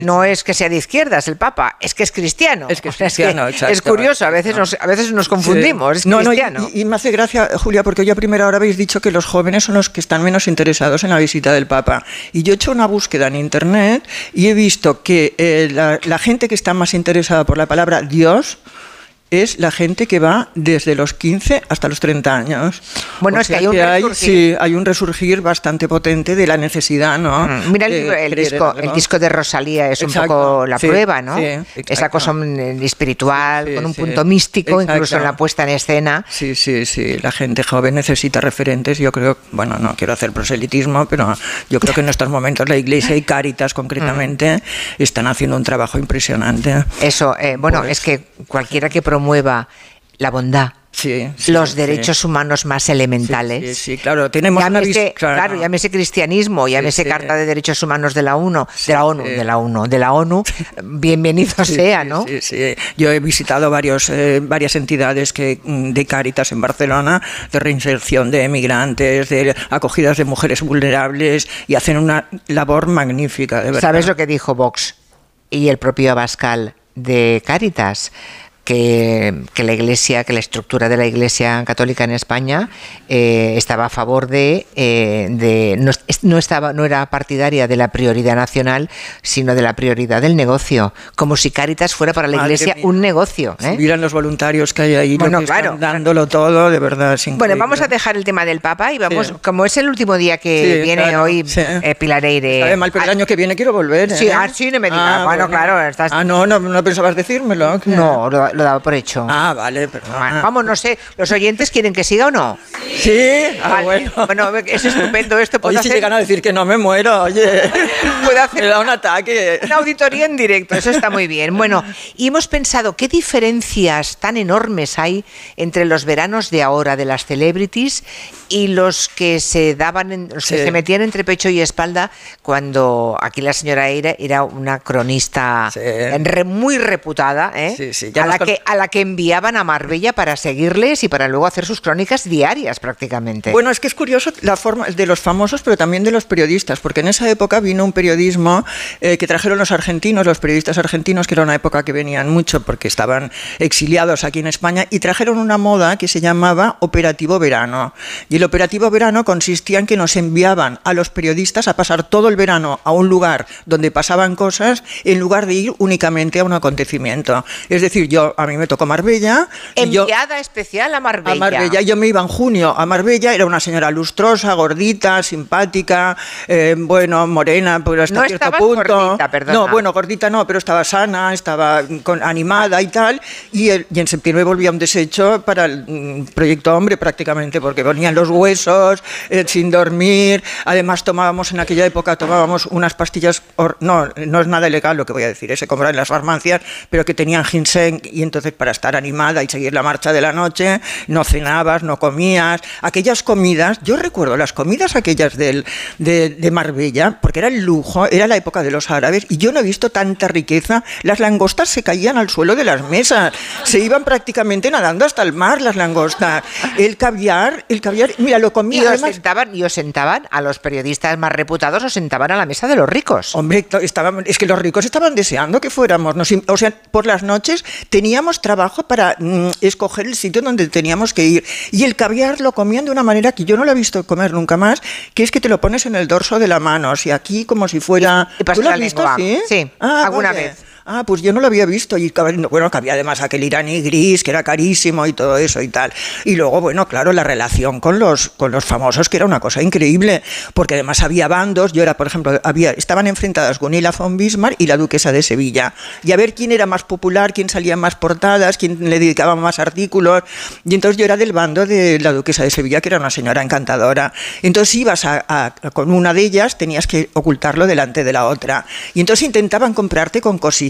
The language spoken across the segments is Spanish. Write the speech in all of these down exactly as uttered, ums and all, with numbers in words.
no es que sea de izquierdas el Papa, es que es cristiano. Es que es cristiano, es, que es curioso, a veces nos, a veces nos confundimos, sí. es no, cristiano. No, y, y me hace gracia, Julia, porque hoy a primera hora habéis dicho que los jóvenes son los que están menos interesados en la visita del Papa. Y yo he hecho una búsqueda en Internet y he visto que eh, la, la gente que está más interesada por la palabra Dios es la gente que va desde los quince hasta los treinta años. Bueno, o es sea que hay un que hay, resurgir. Sí, hay un resurgir bastante potente de la necesidad, ¿no? Mm, mira el, de el, disco, el disco de Rosalía es exacto, un poco la sí, prueba, ¿no? Sí, esa cosa espiritual, sí, con un sí, punto místico, exacto. incluso en la puesta en escena. Sí, sí, sí. La gente joven necesita referentes. Yo creo, bueno, no quiero hacer proselitismo, pero yo creo que en estos momentos la Iglesia y Cáritas concretamente mm. están haciendo un trabajo impresionante. Eso, eh, bueno, pues, es que cualquiera que promueva la bondad, sí, sí, los derechos sí. humanos más elementales. Sí, sí, sí claro, tenemos llámese, una vis- claro. claro, llámese cristianismo, llámese sí, sí. Carta de Derechos Humanos de la ONU, sí, de la ONU, sí. de la ONU, de la ONU, bienvenido sí, sea, ¿no? Sí, sí, sí. Yo he visitado varios, eh, varias entidades que, de Cáritas en Barcelona, de reinserción de emigrantes, de acogidas de mujeres vulnerables, y hacen una labor magnífica, de verdad. ¿Sabes lo que dijo Vox y el propio Abascal de Cáritas? Que, que la Iglesia, que la estructura de la Iglesia católica en España eh, estaba a favor de, eh, de no, no estaba, no era partidaria de la prioridad nacional, sino de la prioridad del negocio, como si Cáritas fuera para la Madre Iglesia mía. un negocio. ¿eh? Si miran los voluntarios que hay ahí, bueno, lo que claro, están dándolo todo, de verdad. Es bueno, vamos a dejar el tema del Papa y vamos, sí. como es el último día que sí, viene claro, hoy, sí. eh, Pilareire. Sabe mal, pero el año que viene quiero volver. ¿eh? Sí, ah, sí, no me digas. Ah, bueno, bueno, claro. Estás... Ah, no, no, no pensabas decírmelo. ¿Qué? No, lo, lo daba por hecho. Ah, vale, pero bueno, vamos, no sé, ¿los oyentes quieren que siga o no? Sí, ah, vale. bueno. Bueno, es estupendo esto. Oye, hacer... si llegan a decir que no me muero, oye, puede hacer me da un ataque. Una auditoría en directo, eso está muy bien. Bueno, y hemos pensado, ¿qué diferencias tan enormes hay entre los veranos de ahora de las celebrities y los que se daban, en, los sí. que se metían entre pecho y espalda cuando aquí la señora Eira era una cronista sí. re, muy reputada, ¿eh? sí, sí, a, la que, a la que enviaban a Marbella para seguirles y para luego hacer sus crónicas diarias prácticamente. Bueno, es que es curioso la forma de los famosos, pero también de los periodistas, porque en esa época vino un periodismo eh, que trajeron los argentinos, los periodistas argentinos, que era una época que venían mucho porque estaban exiliados aquí en España, y trajeron una moda que se llamaba Operativo Verano. Y el Operativo Verano consistía en que nos enviaban a los periodistas a pasar todo el verano a un lugar donde pasaban cosas, en lugar de ir únicamente a un acontecimiento. Es decir, yo a mí me tocó Marbella. Enviada yo, especial a Marbella. A Marbella. Yo me iba en junio a Marbella, era una señora lustrosa, gordita, simpática, eh, bueno, morena, pero hasta no cierto punto. Gordita, perdona. No, bueno, gordita no, pero estaba sana, estaba con, animada y tal. Y, el, y en septiembre volvía un desecho para el mm, Proyecto Hombre prácticamente, porque ponían los huesos, eh, sin dormir. Además tomábamos en aquella época tomábamos unas pastillas, or, no, no es nada ilegal lo que voy a decir, eh, se compraban en las farmacias, pero que tenían ginseng, y entonces para estar animada y seguir la marcha de la noche, no cenabas, no comías. Aquellas comidas, yo recuerdo las comidas aquellas del, de, de Marbella, porque era el lujo, era la época de los árabes, y yo no he visto tanta riqueza. Las langostas se caían al suelo de las mesas, se iban prácticamente nadando hasta el mar las langostas. El caviar, el caviar, mira, lo comía. Y os, además, sentaban, y os sentaban a los periodistas más reputados, os sentaban a la mesa de los ricos. Hombre, estaban, es que los ricos estaban deseando que fuéramos. Nos, o sea, por las noches teníamos trabajo para mm, escoger el sitio donde teníamos que ir. Y el caviar lo comían de una manera que yo no lo he visto comer nunca más, que es que te lo pones en el dorso de la mano, o sea, aquí como si fuera... Y, y ¿tú lo has visto así? Sí, ah, alguna vale. vez. Ah, pues yo no lo había visto. Y bueno, que había además aquel iraní gris, que era carísimo y todo eso y tal. Y luego, bueno, claro, la relación con los, con los famosos, que era una cosa increíble, porque además había bandos. Yo era, por ejemplo, había, estaban enfrentadas Gunilla von Bismarck y la duquesa de Sevilla. Y a ver quién era más popular, quién salía en más portadas, quién le dedicaba más artículos. Y entonces yo era del bando de la duquesa de Sevilla, que era una señora encantadora. Entonces ibas a, a, a, con una de ellas, tenías que ocultarlo delante de la otra. Y entonces intentaban comprarte con cositas.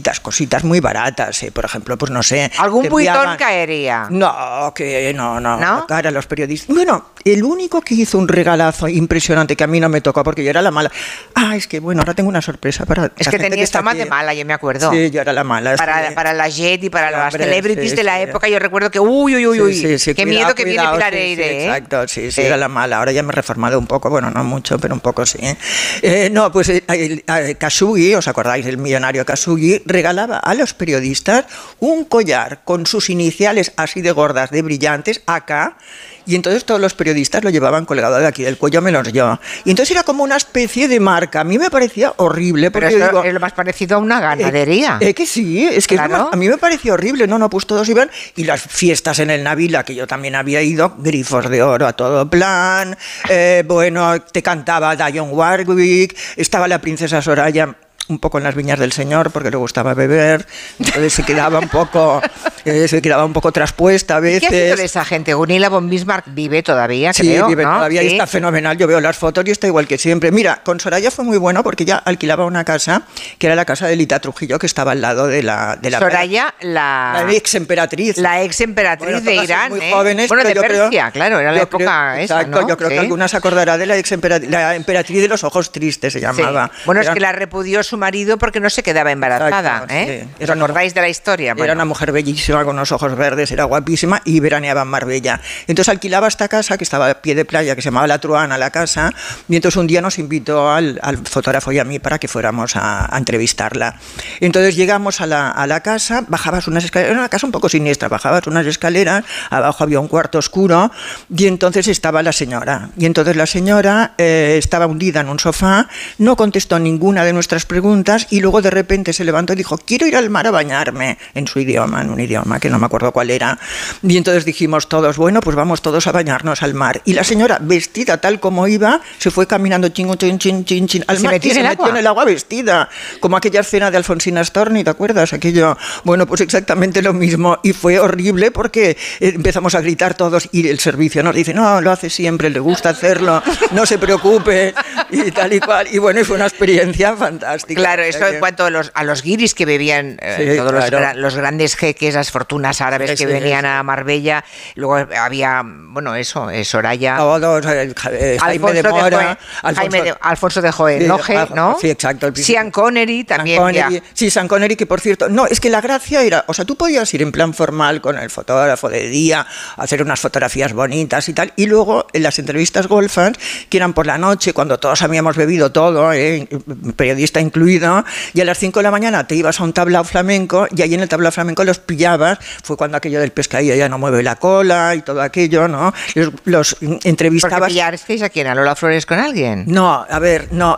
cositas, cositas muy baratas, ¿eh? Por ejemplo, pues no sé. ¿Algún buitón enviaban... caería? No, que no, no, ¿No? Cara, los periodistas. Bueno, el único que hizo un regalazo impresionante que a mí no me tocó porque yo era la mala. Ah, es que bueno, ahora tengo una sorpresa para. Es que tenías fama de mala, yo me acuerdo. Sí, yo era la mala. Para, sí. para la Jet y para Sí, las hombre, celebrities sí, de la sí. época, yo recuerdo que uy, uy, uy, uy, Sí, sí, sí, qué cuidado, miedo que cuidado, viene Pilar sí, Eire, sí, ¿eh? Exacto, sí, sí, Sí. era la mala. Ahora ya me he reformado un poco, bueno, no mucho, pero un poco sí. Eh, no, pues eh, el, el, Khashoggi, ¿os acordáis? El millonario Khashoggi regalaba a los periodistas un collar con sus iniciales así de gordas, de brillantes, acá. Y entonces todos los periodistas lo llevaban colgado de aquí del cuello, menos yo. Y entonces era como una especie de marca. A mí me parecía horrible. Porque Pero esto digo, es lo más parecido a una ganadería. Es eh, eh, que sí, es que Claro. es más, a mí me parecía horrible. No, no, pues todos iban. Y las fiestas en el Navila, que yo también había ido, grifos de oro a todo plan. Eh, bueno, te cantaba Dionne Warwick, estaba la princesa Soraya un poco en las viñas del señor porque le gustaba beber, entonces se quedaba un poco eh, se quedaba un poco traspuesta a veces. ¿Qué ha sido de esa gente? Gunilla von Bismarck vive todavía, Sí, creo, vive ¿no? todavía Sí. y está fenomenal. Yo veo las fotos y está igual que siempre. Mira, con Soraya fue muy bueno porque ella alquilaba una casa que era la casa de Lita Trujillo, que estaba al lado de la de la Soraya, la, la ex emperatriz. la ex emperatriz Bueno, de todas Irán, muy ¿eh? jóvenes, bueno, de pero yo creo- Persia, claro, era la yo época creo- esa, Exacto, ¿no? yo creo Sí. que alguna se acordará de la ex emperatriz, la emperatriz de los ojos tristes se Sí. llamaba. Bueno, es Era- que la repudió su marido porque no se quedaba embarazada, Exacto, ¿eh? sí. ¿Os acordáis de la historia? Era Bueno. una mujer bellísima con unos ojos verdes, era guapísima y veraneaba en Marbella. Entonces alquilaba esta casa que estaba a pie de playa, que se llamaba La Truana, la casa, y entonces un día nos invitó al, al fotógrafo y a mí para que fuéramos a, a entrevistarla. Entonces llegamos a la, a la casa, bajabas unas escaleras, era una casa un poco siniestra, bajabas unas escaleras, abajo había un cuarto oscuro y entonces estaba la señora. Y entonces la señora eh, estaba hundida en un sofá, no contestó ninguna de nuestras preguntas y luego de repente se levantó y dijo, quiero ir al mar a bañarme, en su idioma, en un idioma que no me acuerdo cuál era. Y entonces dijimos todos, bueno, pues vamos todos a bañarnos al mar. Y la señora, vestida tal como iba, se fue caminando chin, chin, chin, chin, chin, al ¿Se mar metió y en se el metió agua? en el agua vestida, como aquella escena de Alfonsina Storni, ¿te acuerdas? Aquello, bueno, pues exactamente lo mismo. Y fue horrible porque empezamos a gritar todos y el servicio nos dice, no, lo hace siempre, le gusta hacerlo, no se preocupe, y tal y cual. Y bueno, fue una experiencia fantástica. Claro, eso en cuanto a los, a los guiris que bebían, eh, Sí, todos los, claro. gra- los grandes jeques, las fortunas árabes Sí, que sí, venían sí. a Marbella, luego había, bueno, eso, eh, Soraya, Todos, eh, eh, Jaime Alfonso de Mora, Hohen- Jaime de- Alfonso de Sí, Hohenlohe, Alfonso- ¿no? sí, exacto, el príncipe. Sean Connery también. Sean Connery, ya. sí, Sean Connery, que por cierto, no, es que la gracia era, o sea, tú podías ir en plan formal con el fotógrafo de día, hacer unas fotografías bonitas y tal, y luego en las entrevistas golfas, que eran por la noche, cuando todos habíamos bebido todo, eh, periodista incluido, y a las cinco de la mañana te ibas a un tablao flamenco, y ahí en el tablao flamenco los pillabas, fue cuando aquello del pescadillo ya no mueve la cola y todo aquello, ¿no? Los, los ¿Por qué entrevistabas... pillasteis a quién? ¿A Lola Flores con alguien? No, a ver, no,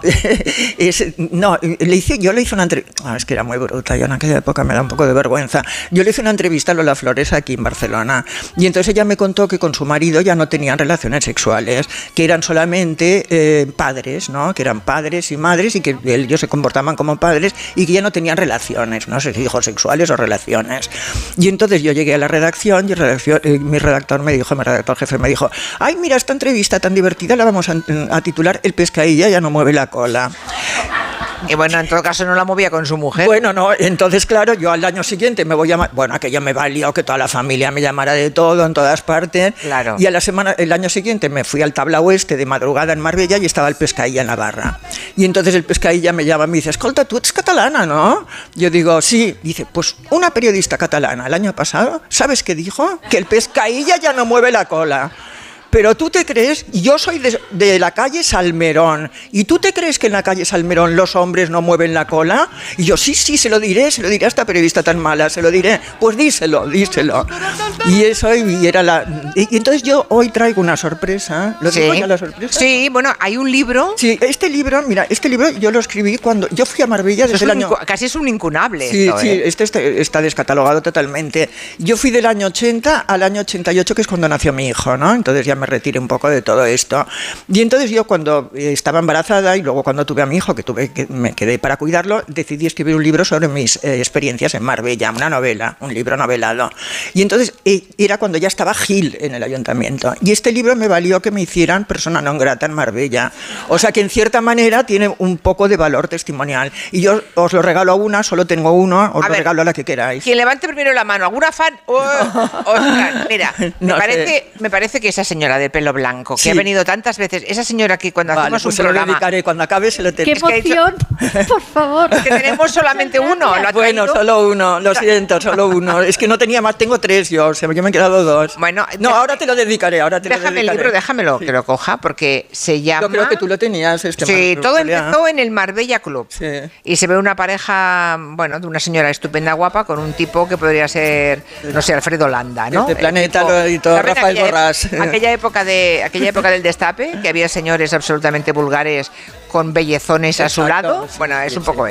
es, no, le hice, yo le hice una entrevista, ah, es que era muy bruta, yo en aquella época me da un poco de vergüenza, yo le hice una entrevista a Lola Flores aquí en Barcelona, y entonces ella me contó que con su marido ya no tenían relaciones sexuales, que eran solamente eh, padres, ¿no? Que eran padres y madres y que ellos se comportaban como padres y que ya no tenían relaciones, no sé si hijos sexuales o relaciones. Y entonces yo llegué a la redacción y el redacción, eh, mi redactor me dijo, mi redactor jefe me dijo, ay, mira, esta entrevista tan divertida la vamos a, a titular El pescadilla ya no mueve la cola. Y bueno, en todo caso no la movía con su mujer. Bueno, no, entonces claro, yo al año siguiente me voy a llamar, bueno, aquello me valió que toda la familia me llamara de todo, en todas partes. Claro. Y a la semana, el año siguiente me fui al Tablao Oeste de madrugada en Marbella y estaba el Pescadilla en la barra. Y entonces el Pescadilla me llama y me dice, escolta, tú eres catalana, ¿no? Yo digo, sí. Dice, pues una periodista catalana el año pasado, ¿sabes qué dijo? Que el Pescadilla ya no mueve la cola. Pero tú te crees, yo soy de, de la calle Salmerón, ¿y tú te crees que en la calle Salmerón los hombres no mueven la cola? Y yo, sí, sí, se lo diré, se lo diré a esta periodista tan mala, se lo diré. Pues díselo, díselo. Y eso, y era la... Y entonces yo hoy traigo una sorpresa. ¿Lo digo ya la sorpresa? Sí, bueno, hay un libro. Sí, este libro, mira, este libro yo lo escribí cuando... Yo fui a Marbella desde Es el un año... incu- casi es un incunable. Sí, esto, sí, ¿eh? este está, está descatalogado totalmente. Yo fui del año ochenta al año ochenta y ocho, que es cuando nació mi hijo, ¿no? Entonces ya me me retire un poco de todo esto. Y entonces yo cuando estaba embarazada y luego cuando tuve a mi hijo, que tuve que me quedé para cuidarlo, decidí escribir un libro sobre mis eh, experiencias en Marbella, una novela, un libro novelado. Y entonces eh, era cuando ya estaba Gil en el ayuntamiento. Y este libro me valió que me hicieran persona non grata en Marbella. O sea que en cierta manera tiene un poco de valor testimonial. Y yo os lo regalo a una, solo tengo uno, os a lo ver, regalo a la que queráis. Quien levante primero la mano, ¿alguna fan? Oh, Oscar, mira, no me, parece, me parece que esa señora de pelo blanco, que sí. ha venido tantas veces, esa señora que cuando vale, hacemos pues un programa... se lo dedicaré, cuando acabe se lo tenéis. ¡Qué emoción! Por favor. Es que tenemos solamente uno. ¿Lo bueno, solo uno, lo siento, solo uno. Es que no tenía más, tengo tres yo, o sea, yo me he quedado dos. Bueno, no, déjame, ahora te lo dedicaré, ahora te déjame lo dedicaré. el libro, déjamelo, sí. que lo coja, porque se llama... Yo creo que tú lo tenías. Este sí, todo empezó en el Marbella Club. Sí. Y se ve una pareja, bueno, de una señora estupenda, guapa, con un tipo que podría ser, no sé, Alfredo Landa, ¿no? Este Planeta tipo, y todo, Rafael aquella, Borrás. Aquella época, de, aquella época del destape, que había señores absolutamente vulgares con bellezones exacto, a su lado. Bueno, es sí, un poco sí.